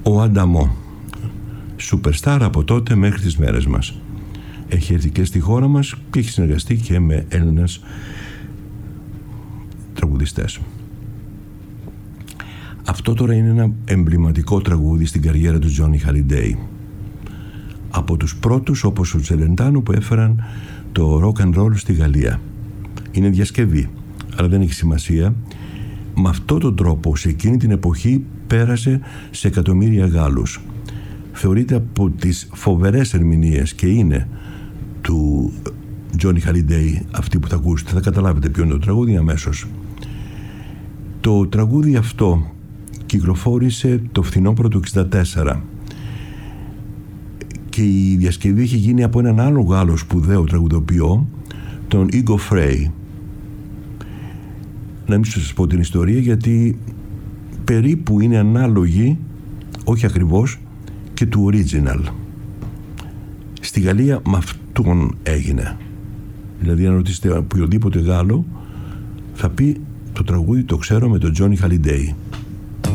Ο Ανταμό, superstar από τότε μέχρι τις μέρες μας. Έχει έρθει και στη χώρα μας και έχει συνεργαστεί και με Έλληνες τραγουδιστές. Αυτό τώρα είναι ένα εμβληματικό τραγούδι στην καριέρα του Τζόνι Χαλιντέι. Από τους πρώτους, όπως ο Τσελεντάνο, που έφεραν το rock and roll στη Γαλλία. Είναι διασκευή, αλλά δεν έχει σημασία. Με αυτόν τον τρόπο, σε εκείνη την εποχή, πέρασε σε εκατομμύρια Γάλλους. Θεωρείται από τις φοβερές ερμηνείες, και είναι, του Τζόνι Χαλιντέι αυτή που θα ακούσετε. Θα καταλάβετε ποιο είναι το τραγούδι αμέσως. Το τραγούδι αυτό κυκλοφόρησε το φθινόπωρο του 1964 και η διασκευή έχει γίνει από έναν άλλο Γάλλο σπουδαίο τραγουδοποιό, τον Ίγκο Φρέι. Να μην σας πω την ιστορία, γιατί περίπου είναι ανάλογη, όχι ακριβώς, και του original. Στη Γαλλία με αυτόν έγινε. Δηλαδή αν ρωτήσετε οποιοδήποτε Γάλλο, θα πει το τραγούδι το ξέρω με τον Τζόνι Χαλιντέι.